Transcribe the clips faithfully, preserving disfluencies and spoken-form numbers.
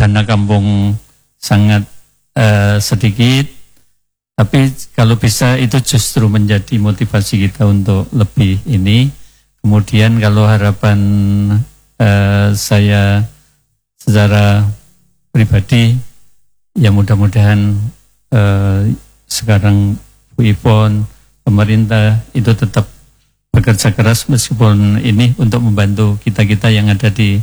dana kampung sangat uh, sedikit, tapi kalau bisa itu justru menjadi motivasi kita untuk lebih ini. Kemudian kalau harapan uh, saya secara pribadi, ya mudah-mudahan uh, sekarang Bu Ivon, pemerintah itu tetap bekerja keras meskipun ini untuk membantu kita-kita yang ada di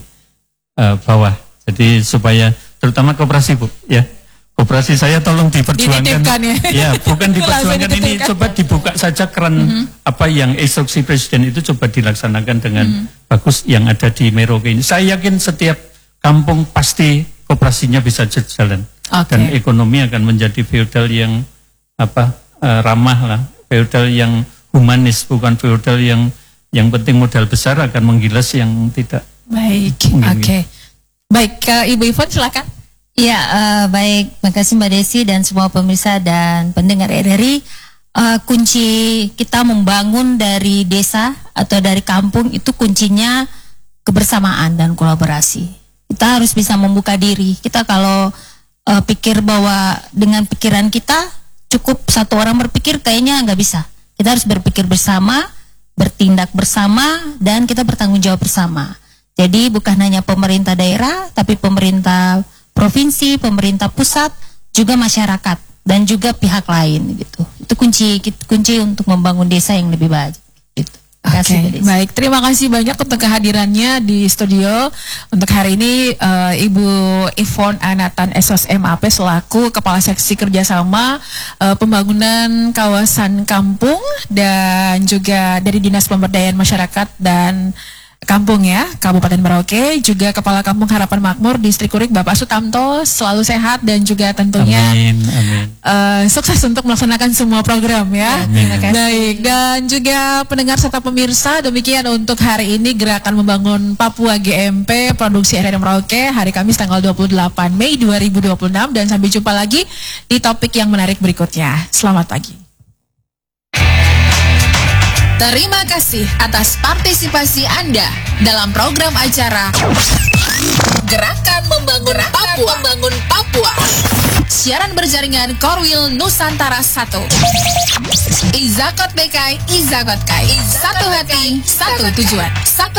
uh, bawah. Jadi supaya terutama koperasi Bu, ya. Koperasi saya tolong diperjuangkan. Ya, ya bukan diperjuangkan ini, coba dibuka saja keran mm-hmm. apa yang instruksi Presiden itu coba dilaksanakan dengan mm-hmm. bagus yang ada di Merauke ini. Saya yakin setiap kampung pasti koperasinya bisa jalan. Okay. Dan ekonomi akan menjadi feodal yang apa uh, ramah lah, feodal yang humanis, bukan feodal yang yang penting modal besar akan menggilas yang tidak. Baik, oke. Okay. Baik, ke Ibu Ivon silakan. Ya, uh, baik. Makasih Mbak Desi dan semua pemirsa dan pendengar R R I. Uh, kunci kita membangun dari desa atau dari kampung itu kuncinya kebersamaan dan kolaborasi. Kita harus bisa membuka diri. Kita kalau uh, pikir bahwa dengan pikiran kita cukup satu orang berpikir, kayaknya nggak bisa. Kita harus berpikir bersama, bertindak bersama, dan kita bertanggung jawab bersama. Jadi bukan hanya pemerintah daerah, tapi pemerintah provinsi, pemerintah pusat, juga masyarakat dan juga pihak lain gitu. Itu kunci kunci untuk membangun desa yang lebih baik. Gitu. Oke, okay, baik. Terima kasih banyak untuk kehadirannya di studio. Untuk hari ini uh, Ibu Ivon Anatan S O S M A P selaku Kepala Seksi Kerjasama uh, Pembangunan Kawasan Kampung dan juga dari Dinas Pemberdayaan Masyarakat dan Kampung ya, Kabupaten Merauke, juga Kepala Kampung Harapan Makmur Distrik Kurik Bapak Sutamto, selalu sehat dan juga tentunya amin, amin. Uh, sukses untuk melaksanakan semua program ya. Amin, amin. Baik, dan juga pendengar serta pemirsa, demikian untuk hari ini Gerakan Membangun Papua G M P Produksi R R I Merauke hari Kamis tanggal dua puluh delapan Mei dua ribu dua puluh enam, dan sampai jumpa lagi di topik yang menarik berikutnya. Selamat pagi. Terima kasih atas partisipasi Anda dalam program acara Gerakan Membangun Papua. Membangun Papua. Siaran berjaringan Korwil Nusantara satu. Izakot B K I, Izakot K I. Satu hati, satu tujuan. Satu